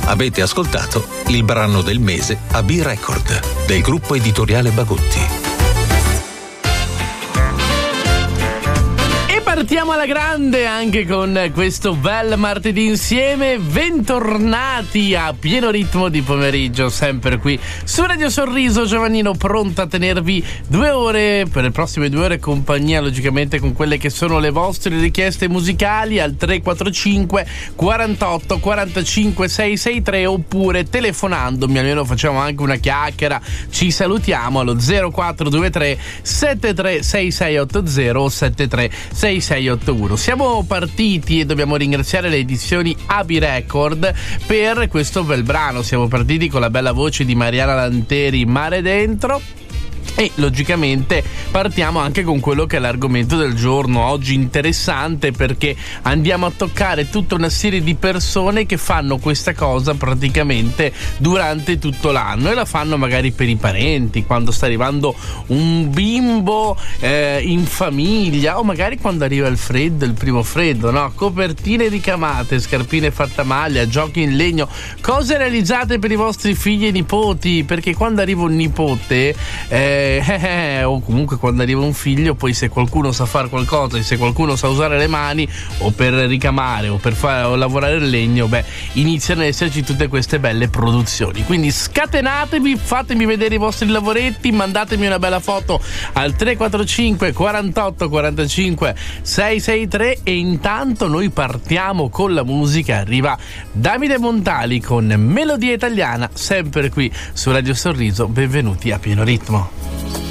Avete ascoltato il brano del mese a B-Record del gruppo editoriale Bagotti. Partiamo alla grande anche con questo bel martedì insieme. Bentornati a pieno ritmo di pomeriggio, sempre qui su Radio Sorriso. Giovannino pronto a tenervi 2 ore, per le prossime 2 ore compagnia, logicamente con quelle che sono le vostre richieste musicali al 345 48 45 663, oppure telefonandomi, almeno facciamo anche una chiacchiera, ci salutiamo allo 0423 736680 o 736681. Siamo partiti e dobbiamo ringraziare le edizioni AB Record per questo bel brano. Siamo partiti con la bella voce di Mariana Lanteri, Mare Dentro. E logicamente partiamo anche con quello che è l'argomento del giorno oggi, interessante perché andiamo a toccare tutta una serie di persone che fanno questa cosa praticamente durante tutto l'anno, e la fanno magari per i parenti, quando sta arrivando un bimbo in famiglia, o magari quando arriva il freddo, il primo freddo, no? Copertine ricamate, scarpine fatte a maglia, giochi in legno, cose realizzate per i vostri figli e nipoti, perché quando arriva un nipote o comunque quando arriva un figlio, poi se qualcuno sa fare qualcosa e se qualcuno sa usare le mani o per ricamare o per o lavorare il legno, iniziano ad esserci tutte queste belle produzioni. Quindi scatenatevi, fatemi vedere i vostri lavoretti, mandatemi una bella foto al 345 48 45 663, e intanto noi partiamo con la musica. Arriva Davide Montali con Melodia Italiana, sempre qui su Radio Sorriso. Benvenuti a pieno ritmo.